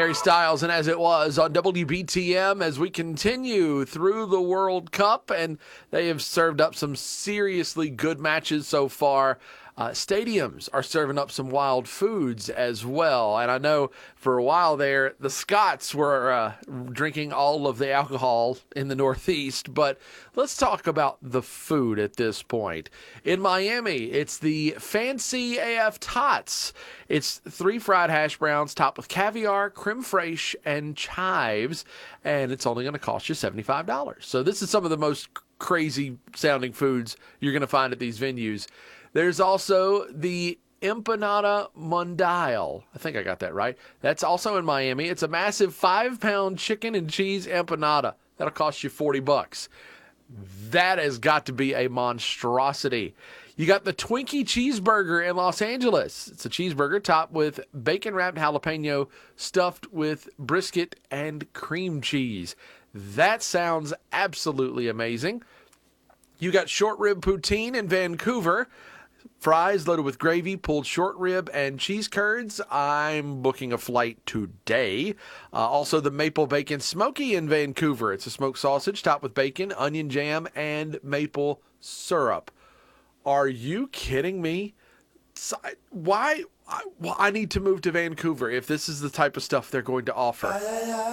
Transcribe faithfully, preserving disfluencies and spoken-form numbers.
Harry Styles and As It Was on W B T M as we continue through the World Cup, and they have served up some seriously good matches so far. Uh, stadiums are serving up some wild foods as well, and I know for a while there the Scots were uh, drinking all of the alcohol in the Northeast, but let's talk about the food at this point. In Miami, it's the Fancy A F Tots. It's three fried hash browns topped with caviar, creme fraiche, and chives, and it's only going to cost you seventy-five dollars. So this is some of the most crazy sounding foods you're going to find at these venues. There's also the Empanada Mundial. I think I got that right. That's also in Miami. It's a massive five-pound chicken and cheese empanada. That'll cost you forty bucks. That has got to be a monstrosity. You got the Twinkie Cheeseburger in Los Angeles. It's a cheeseburger topped with bacon-wrapped jalapeno stuffed with brisket and cream cheese. That sounds absolutely amazing. You got short rib poutine in Vancouver. Fries loaded with gravy, pulled short rib, and cheese curds. I'm booking a flight today. Uh, also, the Maple Bacon Smoky in Vancouver. It's a smoked sausage topped with bacon, onion jam, and maple syrup. Are you kidding me? Why? I, well, I need to move to Vancouver if this is the type of stuff they're going to offer.